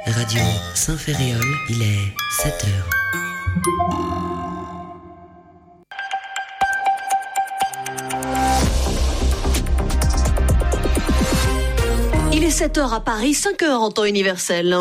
Radio Saint-Ferréol, il est 7h. Il est 7h à Paris, 5h en temps universel.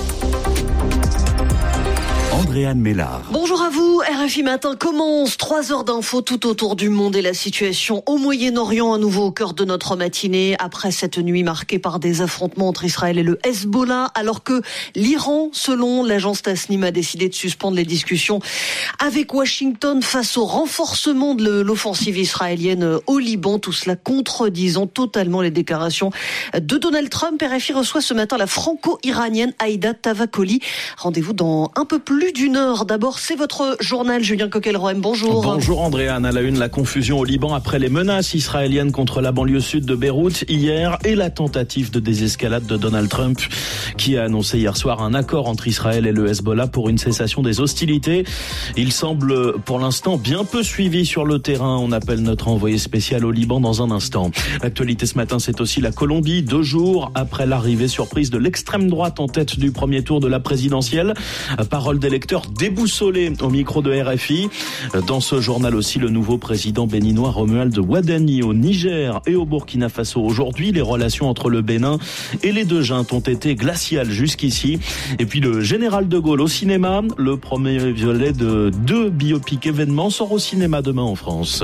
Andréane Mélard. Bonjour à vous, RFI Matin commence. 3 heures d'infos tout autour du monde et la situation au Moyen-Orient à nouveau au cœur de notre matinée. Après cette nuit marquée par des affrontements entre Israël et le Hezbollah, alors que l'Iran, selon l'agence Tasnim, a décidé de suspendre les discussions avec Washington face au renforcement de l'offensive israélienne au Liban. Tout cela contredisant totalement les déclarations de Donald Trump. RFI reçoit ce matin la franco-iranienne Aïda Tavakoli. Rendez-vous dans un peu plus d'une heure. D'abord, c'est votre journal, Julien Coquelroem. Bonjour. Bonjour Andréane. À la une, la confusion au Liban après les menaces israéliennes contre la banlieue sud de Beyrouth hier et la tentative de désescalade de Donald Trump qui a annoncé hier soir un accord entre Israël et le Hezbollah pour une cessation des hostilités. Il semble pour l'instant bien peu suivi sur le terrain. On appelle notre envoyé spécial au Liban dans un instant. L'actualité ce matin, c'est aussi la Colombie. 2 jours après l'arrivée surprise de l'extrême droite en tête du premier tour de la présidentielle. Parole d'électeurs déboussolés au micro de RFI. Dans ce journal aussi, le nouveau président béninois Romuald Wadani au Niger et au Burkina Faso. Aujourd'hui, les relations entre le Bénin et les deux juntes ont été glaciales jusqu'ici. Et puis le général de Gaulle au cinéma. Le premier volet de 2 biopics événements sort au cinéma demain en France.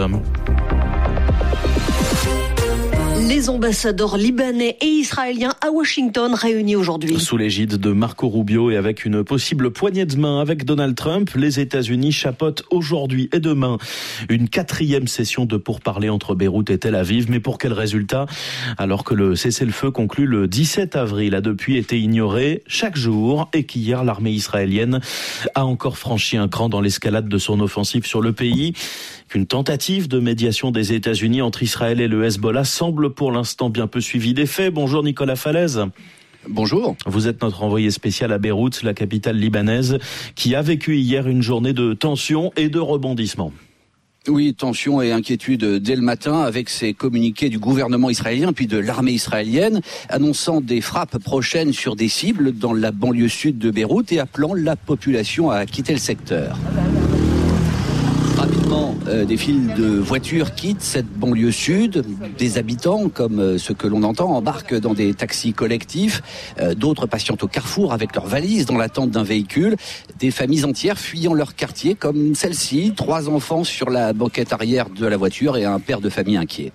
Les ambassadeurs libanais et israéliens à Washington réunis aujourd'hui. Sous l'égide de Marco Rubio et avec une possible poignée de main avec Donald Trump, les États-Unis chapeautent aujourd'hui et demain une 4e session de pourparlers entre Beyrouth et Tel Aviv. Mais pour quel résultat ? Alors que le cessez-le-feu conclu le 17 avril a depuis été ignoré chaque jour et qu'hier l'armée israélienne a encore franchi un cran dans l'escalade de son offensive sur le pays. Une tentative de médiation des États-Unis entre Israël et le Hezbollah semble pour l'instant bien peu suivie des faits. Bonjour Nicolas Falaise. Bonjour. Vous êtes notre envoyé spécial à Beyrouth, la capitale libanaise, qui a vécu hier une journée de tension et de rebondissement. Oui, tension et inquiétude dès le matin avec ces communiqués du gouvernement israélien puis de l'armée israélienne annonçant des frappes prochaines sur des cibles dans la banlieue sud de Beyrouth et appelant la population à quitter le secteur. Rapidement, des files de voitures quittent cette banlieue sud. Des habitants, comme ceux que l'on entend, embarquent dans des taxis collectifs. D'autres patientent au carrefour avec leurs valises dans l'attente d'un véhicule. Des familles entières fuyant leur quartier, comme celle-ci. 3 enfants sur la banquette arrière de la voiture et un père de famille inquiet.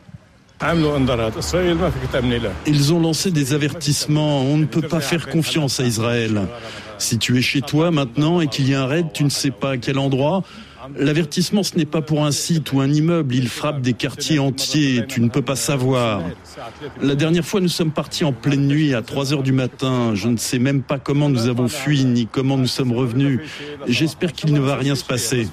Ils ont lancé des avertissements. On ne peut pas faire confiance à Israël. Si tu es chez toi maintenant et qu'il y a un raid, tu ne sais pas à quel endroit. L'avertissement, ce n'est pas pour un site ou un immeuble. Il frappe des quartiers entiers. Tu ne peux pas savoir. La dernière fois, nous sommes partis en pleine nuit à 3h du matin. Je ne sais même pas comment nous avons fui ni comment nous sommes revenus. J'espère qu'il ne va rien se passer.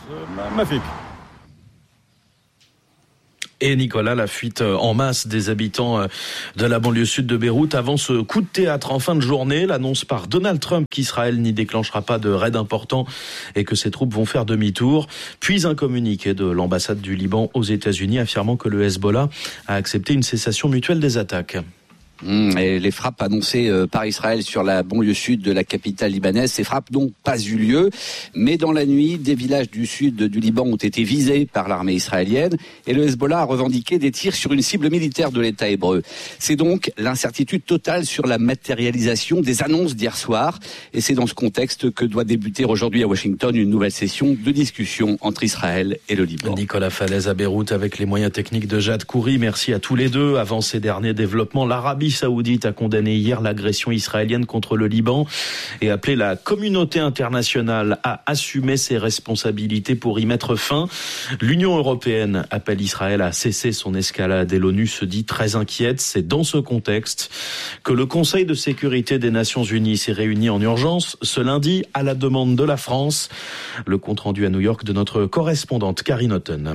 Et Nicolas, la fuite en masse des habitants de la banlieue sud de Beyrouth avant ce coup de théâtre en fin de journée. L'annonce par Donald Trump qu'Israël n'y déclenchera pas de raid important et que ses troupes vont faire demi-tour. Puis un communiqué de l'ambassade du Liban aux États-Unis affirmant que le Hezbollah a accepté une cessation mutuelle des attaques. Et les frappes annoncées par Israël sur la banlieue sud de la capitale libanaise, ces frappes n'ont pas eu lieu. Mais dans la nuit, des villages du sud du Liban ont été visés par l'armée israélienne et le Hezbollah a revendiqué des tirs sur une cible militaire de l'État hébreu. C'est donc l'incertitude totale sur la matérialisation des annonces d'hier soir. Et c'est dans ce contexte que doit débuter aujourd'hui à Washington une nouvelle session de discussion entre Israël et le Liban. Nicolas Falaise à Beyrouth avec les moyens techniques de Jade Khoury. Merci à tous les deux. Avant ces derniers développements, l'Arabie Saoudite a condamné hier l'agression israélienne contre le Liban et appelé la communauté internationale à assumer ses responsabilités pour y mettre fin. L'Union européenne appelle Israël à cesser son escalade et l'ONU se dit très inquiète. C'est dans ce contexte que le Conseil de sécurité des Nations Unies s'est réuni en urgence ce lundi à la demande de la France. Le compte rendu à New York de notre correspondante Karine Houghton.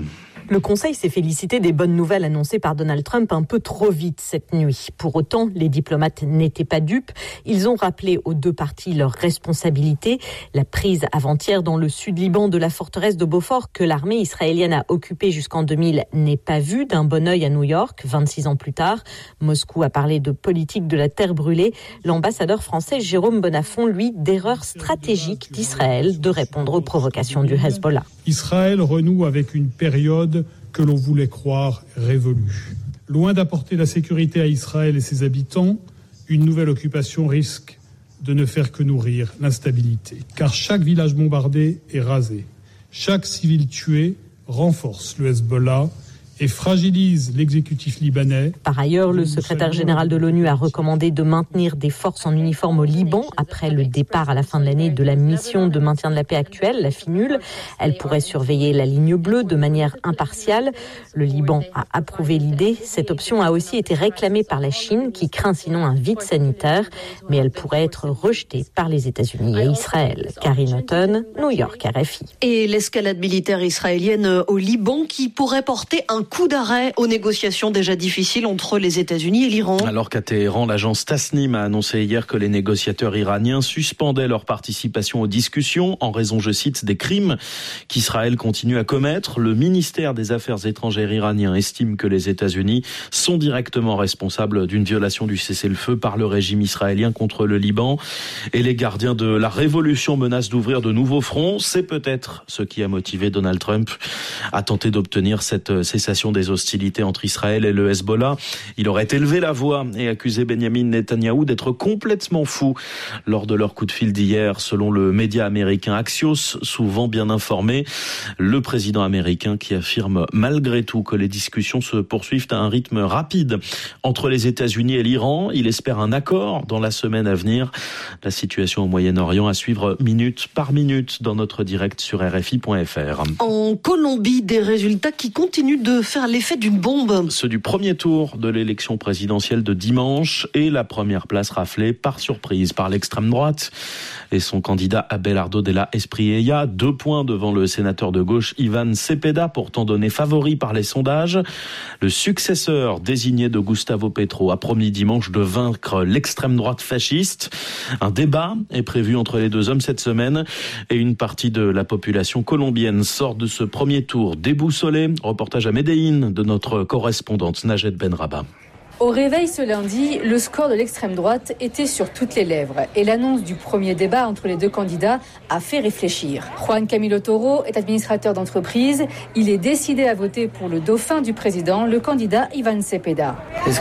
Le Conseil s'est félicité des bonnes nouvelles annoncées par Donald Trump un peu trop vite cette nuit. Pour autant, les diplomates n'étaient pas dupes. Ils ont rappelé aux deux parties leurs responsabilités. La prise avant-hier dans le sud Liban de la forteresse de Beaufort que l'armée israélienne a occupée jusqu'en 2000 n'est pas vue d'un bon œil à New York, 26 ans plus tard. Moscou a parlé de politique de la terre brûlée. L'ambassadeur français Jérôme Bonnafont, lui, d'erreur stratégique d'Israël de répondre aux provocations du Hezbollah. Israël renoue avec une période que l'on voulait croire révolue. Loin d'apporter la sécurité à Israël et ses habitants, une nouvelle occupation risque de ne faire que nourrir l'instabilité. Car chaque village bombardé est rasé. Chaque civil tué renforce le Hezbollah et fragilise l'exécutif libanais. Par ailleurs, le secrétaire général de l'ONU a recommandé de maintenir des forces en uniforme au Liban après le départ à la fin de l'année de la mission de maintien de la paix actuelle, la FINUL. Elle pourrait surveiller la ligne bleue de manière impartiale. Le Liban a approuvé l'idée. Cette option a aussi été réclamée par la Chine, qui craint sinon un vide sanitaire, mais elle pourrait être rejetée par les États-Unis et Israël. Karine Houghton, New York, RFI. Et l'escalade militaire israélienne au Liban qui pourrait porter un coup d'arrêt aux négociations déjà difficiles entre les États-Unis et l'Iran. Alors qu'à Téhéran, l'agence Tasnim a annoncé hier que les négociateurs iraniens suspendaient leur participation aux discussions en raison, je cite, des crimes qu'Israël continue à commettre. Le ministère des Affaires étrangères iranien estime que les États-Unis sont directement responsables d'une violation du cessez-le-feu par le régime israélien contre le Liban. Et les gardiens de la révolution menacent d'ouvrir de nouveaux fronts. C'est peut-être ce qui a motivé Donald Trump à tenter d'obtenir cette cessation des hostilités entre Israël et le Hezbollah. Il aurait élevé la voix et accusé Benjamin Netanyahou d'être complètement fou lors de leur coup de fil d'hier, selon le média américain Axios, souvent bien informé. Le président américain qui affirme malgré tout que les discussions se poursuivent à un rythme rapide entre les États-Unis et l'Iran. Il espère un accord dans la semaine à venir. La situation au Moyen-Orient à suivre minute par minute dans notre direct sur RFI.fr. En Colombie, des résultats qui continuent de faire l'effet d'une bombe. Ceux du premier tour de l'élection présidentielle de dimanche et la première place raflée par surprise par l'extrême droite et son candidat Abelardo de la Espriella, 2 points devant le sénateur de gauche Iván Cepeda, pourtant donné favori par les sondages. Le successeur désigné de Gustavo Petro a promis dimanche de vaincre l'extrême droite fasciste. Un débat est prévu entre les deux hommes cette semaine et une partie de la population colombienne sort de ce premier tour déboussolée. Reportage à Medellín de notre correspondante Najed Benrabah. Au réveil ce lundi, le score de l'extrême droite était sur toutes les lèvres et l'annonce du premier débat entre les deux candidats a fait réfléchir. Juan Camilo Toro est administrateur d'entreprise. Il est décidé à voter pour le dauphin du président, le candidat Iván Cepeda.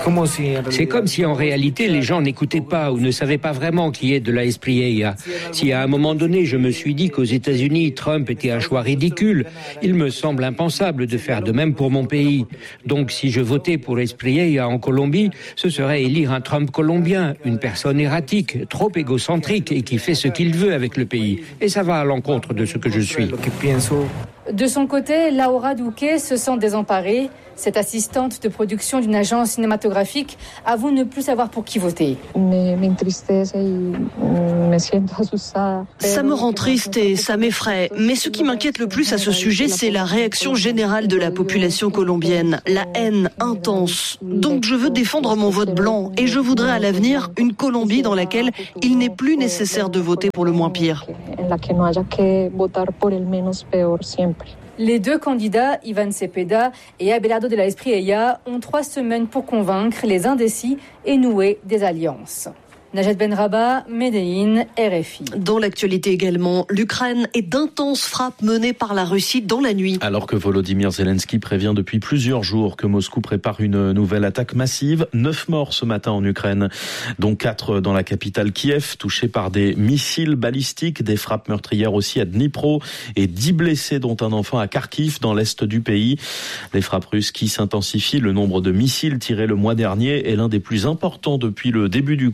C'est comme si en réalité les gens n'écoutaient pas ou ne savaient pas vraiment qui est de la Espriella. Si à un moment donné je me suis dit qu'aux États-Unis Trump était un choix ridicule, il me semble impensable de faire de même pour mon pays. Donc si je votais pour Espriella en Colombie, ce serait élire un Trump colombien, une personne erratique, trop égocentrique et qui fait ce qu'il veut avec le pays. Et ça va à l'encontre de ce que je suis. De son côté, Laura Duque se sent désemparée. Cette assistante de production d'une agence cinématographique avoue ne plus savoir pour qui voter. Ça me rend triste et ça m'effraie. Mais ce qui m'inquiète le plus à ce sujet, c'est la réaction générale de la population colombienne. La haine intense. Donc je veux défendre mon vote blanc et je voudrais à l'avenir une Colombie dans laquelle il n'est plus nécessaire de voter pour le moins pire. Les deux candidats, Iván Cepeda et Abelardo de la Espriella, ont 3 semaines pour convaincre les indécis et nouer des alliances. Najed Benrabah, Medellín, RFI. Dans l'actualité également, l'Ukraine et d'intenses frappes menées par la Russie dans la nuit. Alors que Volodymyr Zelensky prévient depuis plusieurs jours que Moscou prépare une nouvelle attaque massive, 9 morts ce matin en Ukraine, dont 4 dans la capitale Kiev, touchés par des missiles balistiques, des frappes meurtrières aussi à Dnipro et 10 blessés dont un enfant à Kharkiv dans l'est du pays. Les frappes russes qui s'intensifient, le nombre de missiles tirés le mois dernier est l'un des plus importants depuis le début du conflit.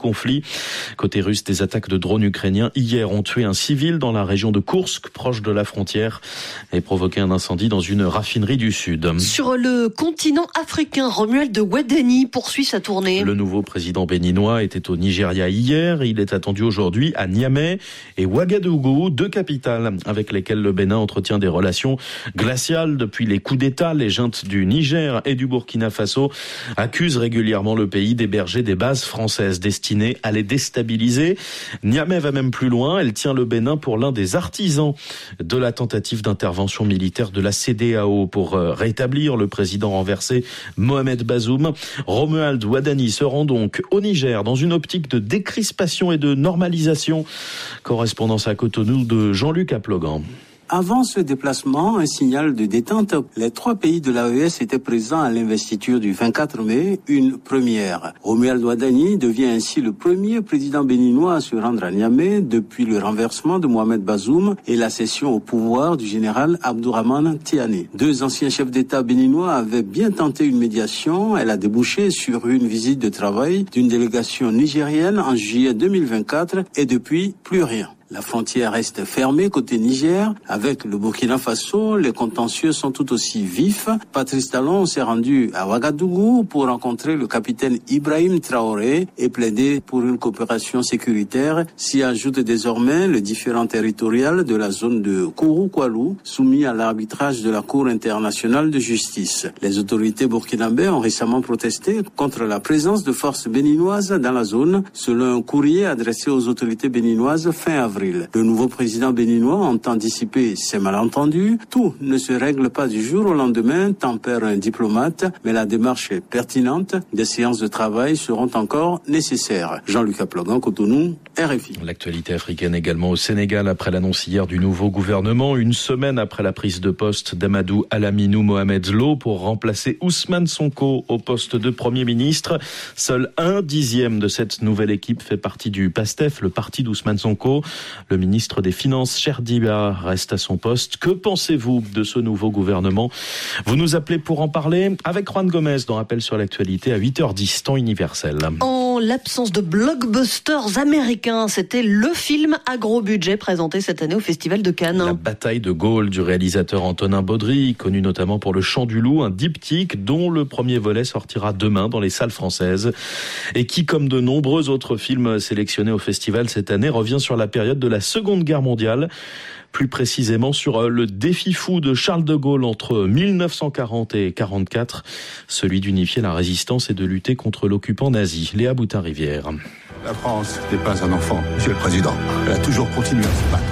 Côté russe, des attaques de drones ukrainiens hier ont tué un civil dans la région de Koursk, proche de la frontière, et provoqué un incendie dans une raffinerie du Sud. Sur le continent africain, Romuald Wadani poursuit sa tournée. Le nouveau président béninois était au Nigeria hier. Il est attendu aujourd'hui à Niamey et Ouagadougou, deux capitales avec lesquelles le Bénin entretient des relations glaciales depuis les coups d'État. Les juntes du Niger et du Burkina Faso accusent régulièrement le pays d'héberger des bases françaises destinées à les déstabiliser. Niamey va même plus loin. Elle tient le Bénin pour l'un des artisans de la tentative d'intervention militaire de la CEDEAO pour rétablir le président renversé Mohamed Bazoum. Romuald Wadani se rend donc au Niger dans une optique de décrispation et de normalisation. Correspondance à Cotonou de Jean-Luc Aplogan. Avant ce déplacement, un signal de détente. Les 3 pays de l'AES étaient présents à l'investiture du 24 mai, une première. Romuald Wadani devient ainsi le premier président béninois à se rendre à Niamey depuis le renversement de Mohamed Bazoum et la cession au pouvoir du général Abdourahmane Tiani. 2 anciens chefs d'État béninois avaient bien tenté une médiation. Elle a débouché sur une visite de travail d'une délégation nigérienne en juillet 2024 et depuis, plus rien. La frontière reste fermée côté Niger. Avec le Burkina Faso, les contentieux sont tout aussi vifs. Patrice Talon s'est rendu à Ouagadougou pour rencontrer le capitaine Ibrahim Traoré et plaider pour une coopération sécuritaire. S'y ajoute désormais le différend territorial de la zone de Kourou-Koualou, soumis à l'arbitrage de la Cour internationale de justice. Les autorités burkinabées ont récemment protesté contre la présence de forces béninoises dans la zone, selon un courrier adressé aux autorités béninoises fin avril. Le nouveau président béninois entend dissiper ces malentendus. Tout ne se règle pas du jour au lendemain, tempère un diplomate, mais la démarche est pertinente. Des séances de travail seront encore nécessaires. Jean-Luc Aplogan, Cotonou, RFI. L'actualité africaine également au Sénégal après l'annonce hier du nouveau gouvernement, une semaine après la prise de poste d'Amadou Alaminou Mohamed Lo pour remplacer Ousmane Sonko au poste de Premier ministre. Seul 1/10 de cette nouvelle équipe fait partie du PASTEF, le parti d'Ousmane Sonko. Le ministre des Finances, Cheikh Diba, reste à son poste. Que pensez-vous de ce nouveau gouvernement ? Vous nous appelez pour en parler avec Juan Gomez dans Rappel sur l'actualité à 8h10, temps universel. En l'absence de blockbusters américains, c'était le film à gros budget présenté cette année au Festival de Cannes. La bataille de Gaulle du réalisateur Antonin Baudry, connu notamment pour Le Chant du Loup, un diptyque dont le premier volet sortira demain dans les salles françaises et qui, comme de nombreux autres films sélectionnés au festival cette année, revient sur la période de la Seconde Guerre mondiale, plus précisément sur le défi fou de Charles de Gaulle entre 1940 et 1944, celui d'unifier la résistance et de lutter contre l'occupant nazi. Léa Boutin-Rivière. La France n'est pas un enfant, Monsieur le Président. Elle a toujours continué à se battre.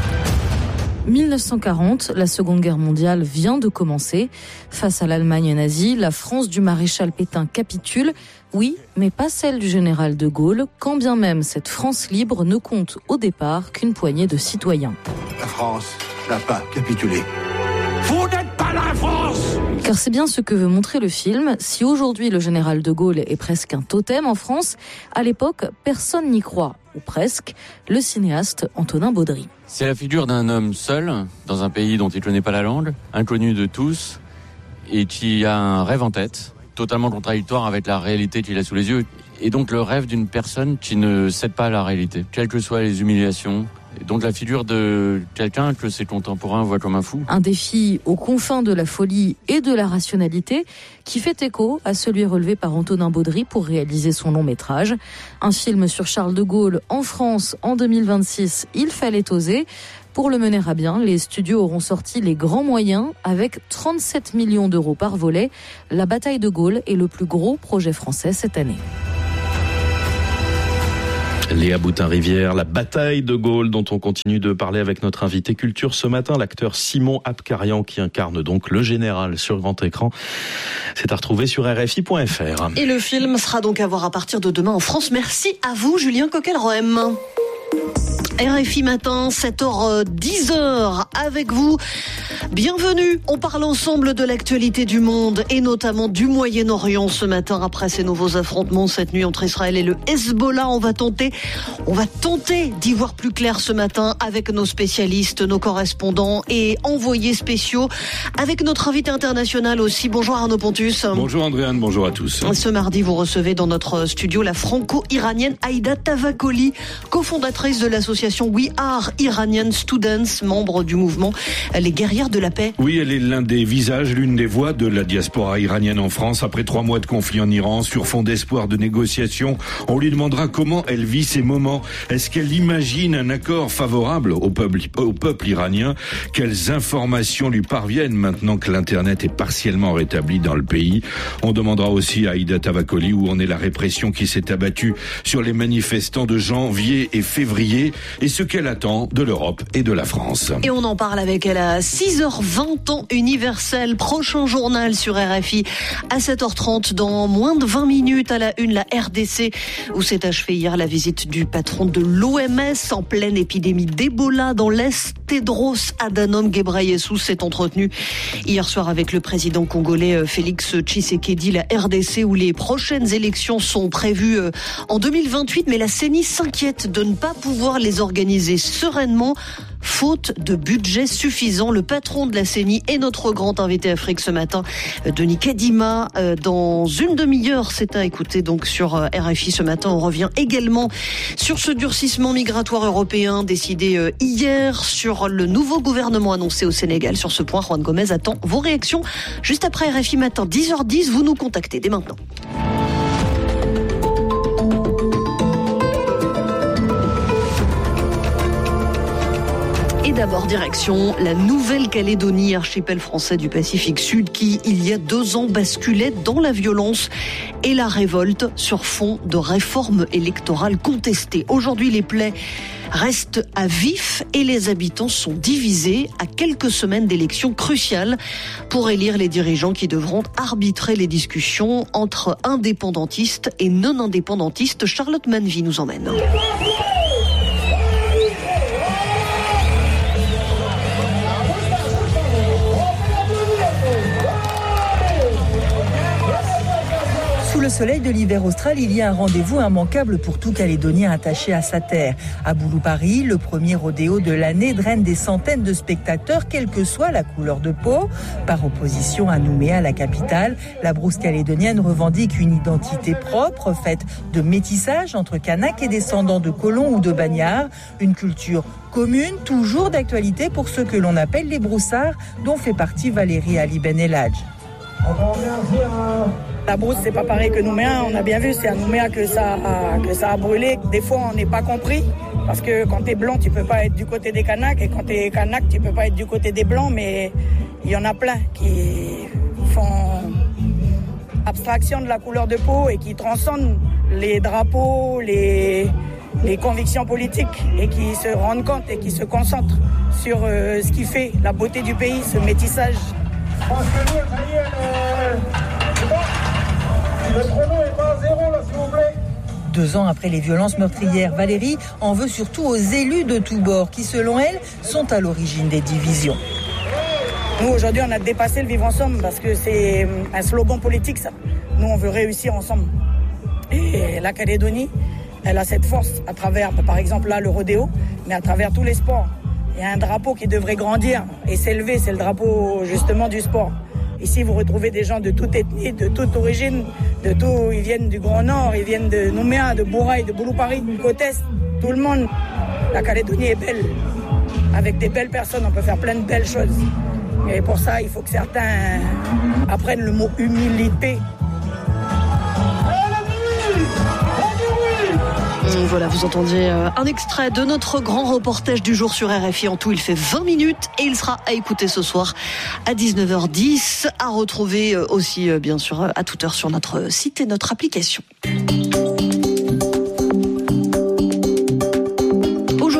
1940, la Seconde Guerre mondiale vient de commencer. Face à l'Allemagne nazie, la France du maréchal Pétain capitule. Oui, mais pas celle du général de Gaulle, quand bien même cette France libre ne compte au départ qu'une poignée de citoyens. La France n'a pas capitulé. Vous n'êtes pas la France! Car c'est bien ce que veut montrer le film. Si aujourd'hui le général de Gaulle est presque un totem en France, à l'époque, personne n'y croit, ou presque, le cinéaste Antonin Baudry. C'est la figure d'un homme seul, dans un pays dont il ne connaît pas la langue, inconnu de tous, et qui a un rêve en tête, totalement contradictoire avec la réalité qu'il a sous les yeux, et donc le rêve d'une personne qui ne cède pas à la réalité, quelles que soient les humiliations. Et donc la figure de quelqu'un que ses contemporains voient comme un fou. Un défi aux confins de la folie et de la rationalité qui fait écho à celui relevé par Antonin Baudry pour réaliser son long métrage. Un film sur Charles de Gaulle en France en 2026, il fallait oser. Pour le mener à bien, les studios auront sorti les grands moyens avec 37 millions d'euros par volet. La bataille de Gaulle est le plus gros projet français cette année. Léa Boutin-Rivière, la bataille de Gaulle dont on continue de parler avec notre invité culture ce matin, l'acteur Simon Abkarian qui incarne donc le général sur grand écran. C'est à retrouver sur RFI.fr. Et le film sera donc à voir à partir de demain en France. Merci à vous, Julien Coquelroem. RFI Matin, 7h10 avec vous. Bienvenue, on parle ensemble de l'actualité du monde et notamment du Moyen-Orient ce matin après ces nouveaux affrontements cette nuit entre Israël et le Hezbollah. On va tenter d'y voir plus clair ce matin avec nos spécialistes, nos correspondants et envoyés spéciaux, avec notre invité international aussi. Bonjour Arnaud Pontus. Bonjour Andréane, bonjour à tous. Ce mardi, vous recevez dans notre studio la franco-iranienne Aïda Tavakoli, cofondatrice de l'association We Are Iranian Students, membre du mouvement Les Guerrières de la Paix. Oui, elle est l'un des visages, l'une des voix de la diaspora iranienne en France. Après 3 mois de conflit en Iran, sur fond d'espoir de négociation, on lui demandera comment elle vit ces moments. Est-ce qu'elle imagine un accord favorable au peuple iranien? Quelles informations lui parviennent maintenant que l'Internet est partiellement rétabli dans le pays? On demandera aussi à Aïda Tavakoli où en est la répression qui s'est abattue sur les manifestants de janvier et février et ce qu'elle attend de l'Europe et de la France. Et on en parle avec elle à 6h20 temps universel. Prochain journal sur RFI à 7h30 dans moins de 20 minutes. À la une, la RDC où s'est achevée hier la visite du patron de l'OMS en pleine épidémie d'Ebola dans l'Est. Tedros Adhanom Ghebreyesus s'est entretenu hier soir avec le président congolais Félix Tshisekedi. La RDC où les prochaines élections sont prévues en 2028, mais la CENI s'inquiète de ne pas pouvoir les organiser sereinement faute de budget suffisant. Le patron de la CENI est notre grand invité Afrique ce matin, Denis Kadima. Dans une demi-heure, c'est à écouter donc sur RFI ce matin. On revient également sur ce durcissement migratoire européen décidé hier, sur le nouveau gouvernement annoncé au Sénégal. Sur ce point, Juan Gomez attend vos réactions juste après RFI Matin. 10h10, vous nous contactez dès maintenant. Et d'abord, direction la Nouvelle-Calédonie, archipel français du Pacifique Sud, qui, il y a 2 ans, basculait dans la violence et la révolte sur fond de réformes électorales contestées. Aujourd'hui, les plaies restent à vif et les habitants sont divisés à quelques semaines d'élections cruciales pour élire les dirigeants qui devront arbitrer les discussions entre indépendantistes et non-indépendantistes. Charlotte Manvy nous emmène. Sous le soleil de l'hiver austral, il y a un rendez-vous immanquable pour tout Calédonien attaché à sa terre. À Boulou-Paris, le premier rodéo de l'année draine des centaines de spectateurs, quelle que soit la couleur de peau. Par opposition à Nouméa, la capitale, la brousse calédonienne revendique une identité propre, faite de métissage entre Kanaks et descendants de colons ou de bagnards. Une culture commune, toujours d'actualité pour ceux que l'on appelle les broussards, dont fait partie Valérie Ali Ben Eladj. La brousse, c'est pas pareil que Nouméa. On a bien vu, c'est à Nouméa que ça a brûlé. Des fois, on n'est pas compris. Parce que quand t'es blanc, tu peux pas être du côté des Kanaks. Et quand t'es Kanak, tu peux pas être du côté des blancs. Mais il y en a plein qui font abstraction de la couleur de peau et qui transcendent les drapeaux, les convictions politiques et qui se rendent compte et qui se concentrent sur ce qui fait la beauté du pays, ce métissage. Le chrono est pas à 0 là, s'il vous plaît. 2 ans après les violences meurtrières, Valérie en veut surtout aux élus de tous bords qui, selon elle, sont à l'origine des divisions. Nous, aujourd'hui, on a dépassé le vivre ensemble parce que c'est un slogan politique, ça. Nous, on veut réussir ensemble. Et la Calédonie, elle a cette force à travers, par exemple, là, le rodéo, mais à travers tous les sports. Il y a un drapeau qui devrait grandir et s'élever, c'est le drapeau, justement, du sport. Ici, vous retrouvez des gens de toute ethnie, de toute origine, de tout. Ils viennent du Grand Nord, ils viennent de Nouméa, de Bouraï, de Boulou-Paris, du Côte-Est, tout le monde. La Calédonie est belle. Avec des belles personnes, on peut faire plein de belles choses. Et pour ça, il faut que certains apprennent le mot humilité. Voilà, vous entendiez un extrait de notre grand reportage du jour sur RFI. En tout, il fait 20 minutes et il sera à écouter ce soir à 19h10, à retrouver aussi, bien sûr, à toute heure sur notre site et notre application. Aujourd'hui, 2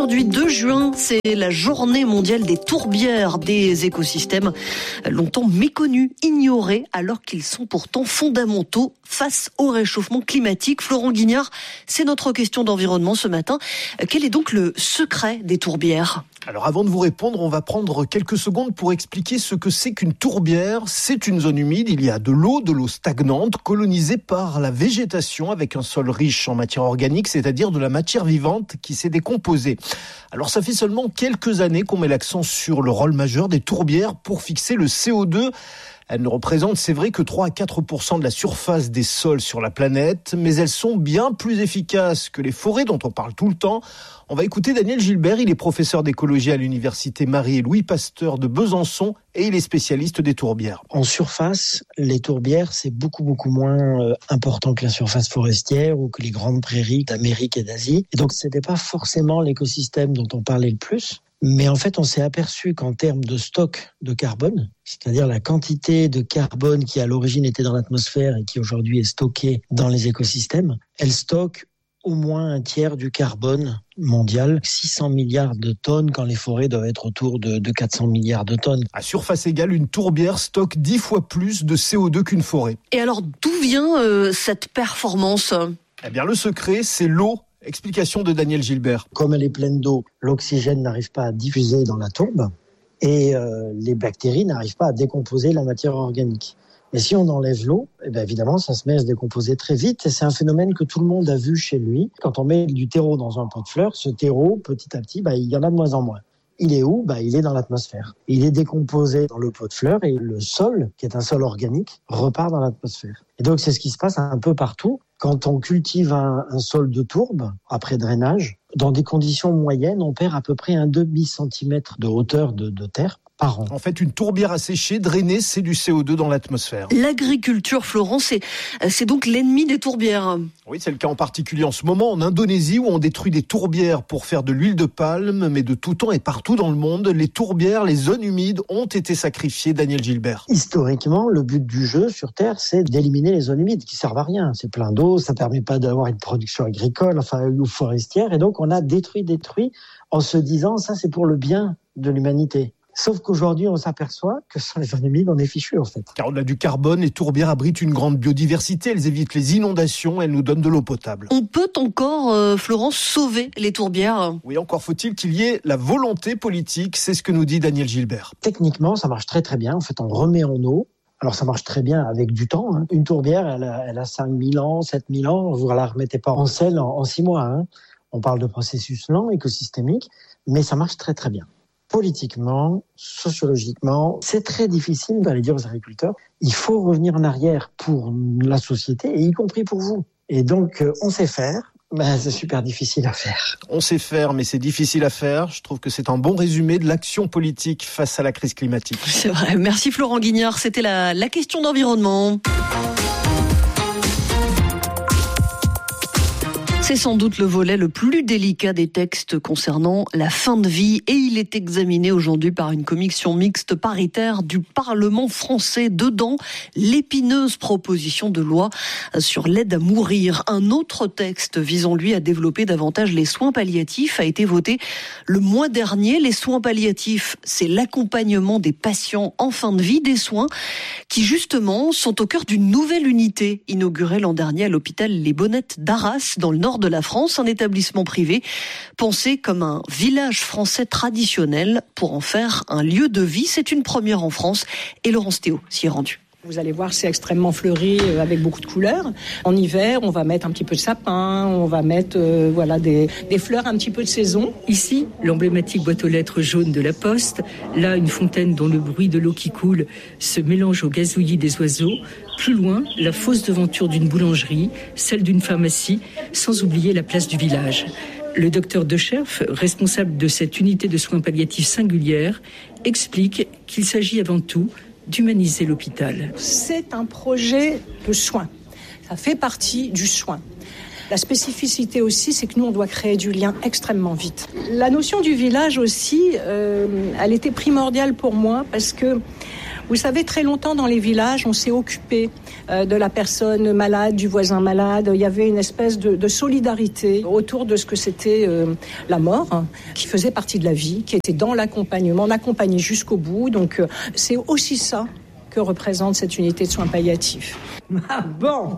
juin, c'est la journée mondiale des tourbières, des écosystèmes longtemps méconnus, ignorés, alors qu'ils sont pourtant fondamentaux face au réchauffement climatique. Florent Guignard, c'est notre question d'environnement ce matin. Quel est donc le secret des tourbières ? Alors avant de vous répondre, on va prendre quelques secondes pour expliquer ce que c'est qu'une tourbière. C'est une zone humide, il y a de l'eau stagnante, colonisée par la végétation avec un sol riche en matière organique, c'est-à-dire de la matière vivante qui s'est décomposée. Alors ça fait seulement quelques années qu'on met l'accent sur le rôle majeur des tourbières pour fixer le CO2. Elles ne représentent, c'est vrai, que 3 à 4% de la surface des sols sur la planète, mais elles sont bien plus efficaces que les forêts dont on parle tout le temps. On va écouter Daniel Gilbert, il est professeur d'écologie à l'université Marie et Louis Pasteur de Besançon et il est spécialiste des tourbières. En surface, les tourbières, c'est beaucoup moins important que la surface forestière ou que les grandes prairies d'Amérique et d'Asie. Et donc, c'était pas forcément l'écosystème dont on parlait le plus. Mais en fait, on s'est aperçu qu'en termes de stock de carbone, c'est-à-dire la quantité de carbone qui à l'origine était dans l'atmosphère et qui aujourd'hui est stockée dans les écosystèmes, elle stocke au moins un tiers du carbone mondial, 600 milliards de tonnes quand les forêts doivent être autour de 400 milliards de tonnes. À surface égale, une tourbière stocke 10 fois plus de CO2 qu'une forêt. Et alors, d'où vient cette performance ? Eh bien, le secret, c'est l'eau. Explication de Daniel Gilbert. Comme elle est pleine d'eau, l'oxygène n'arrive pas à diffuser dans la tourbe et les bactéries n'arrivent pas à décomposer la matière organique. Mais si on enlève l'eau, eh bien évidemment, ça se met à se décomposer très vite. Et c'est un phénomène que tout le monde a vu chez lui. Quand on met du terreau dans un pot de fleurs, ce terreau, petit à petit, il y en a de moins en moins. Il est où ? Il est dans l'atmosphère. Il est décomposé dans le pot de fleurs et le sol, qui est un sol organique, repart dans l'atmosphère. Et donc, c'est ce qui se passe un peu partout. Quand on cultive un sol de tourbe, après drainage, dans des conditions moyennes, on perd à peu près un demi-centimètre de hauteur de terre par an. En fait, une tourbière asséchée, drainée, c'est du CO2 dans l'atmosphère. L'agriculture, Florent, c'est donc l'ennemi des tourbières. Oui, c'est le cas en particulier en ce moment en Indonésie où on détruit des tourbières pour faire de l'huile de palme, mais de tout temps et partout dans le monde, les tourbières, les zones humides ont été sacrifiées. Daniel Gilbert. Historiquement, le but du jeu sur Terre, c'est d'éliminer les zones humides qui servent à rien. C'est plein d'eau, ça permet pas d'avoir une production agricole, ou forestière, et donc on a détruit en se disant ça c'est pour le bien de l'humanité. Sauf qu'aujourd'hui, on s'aperçoit que sans les zones humides, on est fichu, en fait. Car au-delà du carbone, les tourbières abritent une grande biodiversité. Elles évitent les inondations, elles nous donnent de l'eau potable. On peut encore, Florence, sauver les tourbières ? Oui, encore faut-il qu'il y ait la volonté politique. C'est ce que nous dit Daniel Gilbert. Techniquement, ça marche très très bien. En fait, on remet en eau. Alors ça marche très bien avec du temps. Une tourbière, elle a 5000 ans, 7000 ans. Vous ne la remettez pas en selle en 6 mois. On parle de processus lent, écosystémique, mais ça marche très très bien. Politiquement, sociologiquement, c'est très difficile d'aller dire aux agriculteurs, il faut revenir en arrière pour la société, et y compris pour vous. Et donc, on sait faire, mais c'est super difficile à faire. On sait faire, mais c'est difficile à faire. Je trouve que c'est un bon résumé de l'action politique face à la crise climatique. C'est vrai. Merci Florent Guignard. C'était la question d'environnement. C'est sans doute le volet le plus délicat des textes concernant la fin de vie et il est examiné aujourd'hui par une commission mixte paritaire du Parlement français. Dedans, l'épineuse proposition de loi sur l'aide à mourir. Un autre texte visant lui à développer davantage les soins palliatifs a été voté le mois dernier. Les soins palliatifs, c'est l'accompagnement des patients en fin de vie, des soins qui justement sont au cœur d'une nouvelle unité inaugurée l'an dernier à l'hôpital Les Bonnettes d'Arras dans le nord de la France, un établissement privé pensé comme un village français traditionnel pour en faire un lieu de vie. C'est une première en France et Laurence Théo s'y est rendue. Vous allez voir, c'est extrêmement fleuri avec beaucoup de couleurs. En hiver, on va mettre un petit peu de sapin, on va mettre des fleurs un petit peu de saison. Ici, l'emblématique boîte aux lettres jaune de la Poste. Là, une fontaine dont le bruit de l'eau qui coule se mélange au gazouillis des oiseaux. Plus loin, la fausse devanture d'une boulangerie, celle d'une pharmacie, sans oublier la place du village. Le docteur Decherf, responsable de cette unité de soins palliatifs singulière, explique qu'il s'agit avant tout d'humaniser l'hôpital. C'est un projet de soin. Ça fait partie du soin. La spécificité aussi, c'est que nous, on doit créer du lien extrêmement vite. La notion du village aussi, elle était primordiale pour moi parce que Vous savez, très longtemps dans les villages, on s'est occupé de la personne malade, du voisin malade. Il y avait une espèce de solidarité autour de ce que c'était la mort, qui faisait partie de la vie, qui était dans l'accompagnement, on accompagnait jusqu'au bout. Donc c'est aussi ça que représente cette unité de soins palliatifs. Ah bon.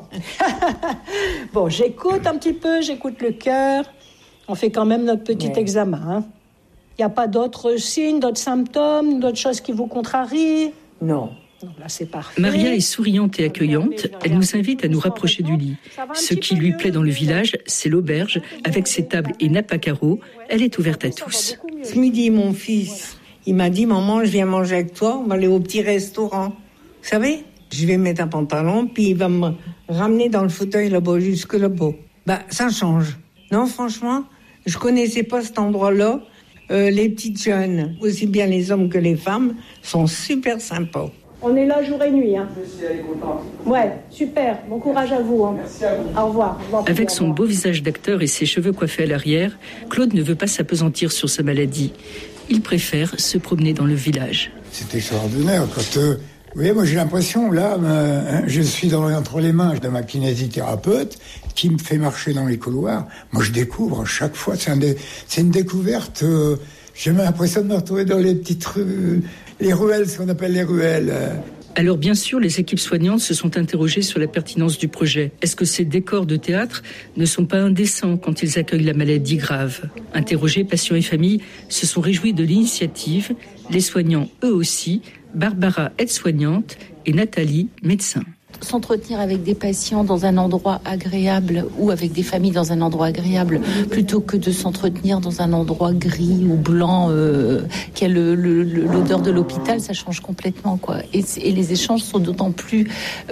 Bon, j'écoute un petit peu, j'écoute le cœur. On fait quand même notre petit examen. Hein. Il n'y a pas d'autres signes, d'autres symptômes, d'autres choses qui vous contrarient? Non. Là, c'est parfait. Maria est souriante et accueillante. Elle nous invite à nous rapprocher du lit. Ce qui lui plaît dans le village, c'est l'auberge, avec ses tables et nappes à carreaux. Elle est ouverte à tous. Ce midi, mon fils, il m'a dit, maman, je viens manger avec toi, on va aller au petit restaurant. Vous savez, je vais mettre un pantalon, puis il va me ramener dans le fauteuil là-bas, jusque là-bas. Ça change. Non, franchement, je connaissais pas cet endroit-là. Les petites jeunes, aussi bien les hommes que les femmes, sont super sympas. On est là jour et nuit. Hein. Elle est contente. Ouais, super. Bon courage à vous. Hein. Merci à vous. Au revoir. Avec son beau visage d'acteur et ses cheveux coiffés à l'arrière, Claude ne veut pas s'appesantir sur sa maladie. Il préfère se promener dans le village. C'est extraordinaire. Vous voyez, moi j'ai l'impression, là, je suis entre les mains de ma kinésithérapeute qui me fait marcher dans les couloirs. Moi je découvre à chaque fois, c'est une découverte. J'ai l'impression de me retrouver dans les petites rues, les ruelles, ce qu'on appelle les ruelles. Alors bien sûr, les équipes soignantes se sont interrogées sur la pertinence du projet. Est-ce que ces décors de théâtre ne sont pas indécents quand ils accueillent la maladie grave? Interrogés, patients et familles se sont réjouis de l'initiative. Les soignants, eux aussi, Barbara, aide-soignante, et Nathalie, médecin. S'entretenir avec des patients dans un endroit agréable ou avec des familles dans un endroit agréable plutôt que de s'entretenir dans un endroit gris ou blanc qui a l'odeur de l'hôpital, ça change complètement, quoi. Et les échanges sont d'autant plus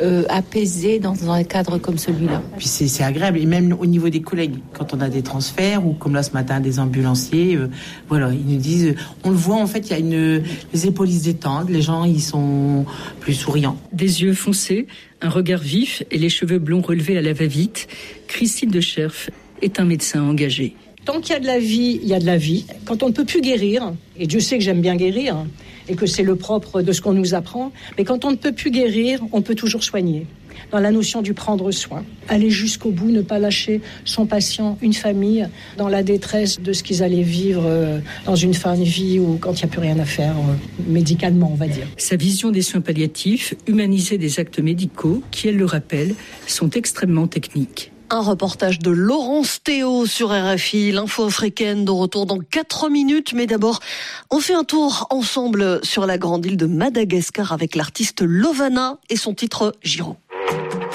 apaisés dans un cadre comme celui-là. Puis c'est agréable, et même au niveau des collègues, quand on a des transferts ou comme là ce matin des ambulanciers, voilà, ils nous disent, on le voit en fait, il y a les épaules ils se détendent, les gens ils sont plus souriants. Des yeux foncés, un regard vif et les cheveux blonds relevés à la va-vite, Christine de Scherf est un médecin engagé. Tant qu'il y a de la vie, il y a de la vie. Quand on ne peut plus guérir, et Dieu sait que j'aime bien guérir, et que c'est le propre de ce qu'on nous apprend, mais quand on ne peut plus guérir, on peut toujours soigner. Dans la notion du prendre soin. Aller jusqu'au bout, ne pas lâcher son patient, une famille, dans la détresse de ce qu'ils allaient vivre dans une fin de vie ou quand il n'y a plus rien à faire, médicalement, on va dire. Sa vision des soins palliatifs, humaniser des actes médicaux, qui, elle le rappelle, sont extrêmement techniques. Un reportage de Laurence Théo sur RFI, l'info africaine de retour dans 4 minutes. Mais d'abord, on fait un tour ensemble sur la grande île de Madagascar avec l'artiste Lovana et son titre Giro.